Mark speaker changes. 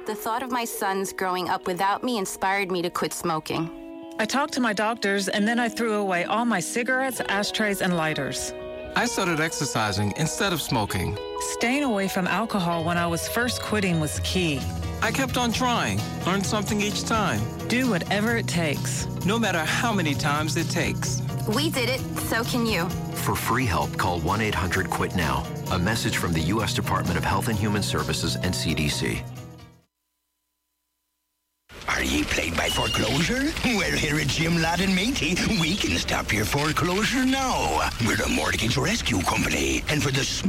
Speaker 1: The thought of my sons growing up without me inspired me to quit smoking.
Speaker 2: I talked to my doctors, and then I threw away all my cigarettes, ashtrays, and lighters.
Speaker 3: I started exercising instead of smoking.
Speaker 2: Staying away from alcohol when I was first quitting was key.
Speaker 3: I kept on trying, learned something each time.
Speaker 2: Do whatever it takes.
Speaker 3: No matter how many times it takes.
Speaker 1: We did it, so can you.
Speaker 4: For free help, call 1-800-QUIT-NOW. A message from the U.S. Department of Health and Human Services and CDC.
Speaker 5: Are ye plagued by foreclosure? Well, here at Jim Ladd and Matey, we can stop your foreclosure now. We're a mortgage rescue company, and for the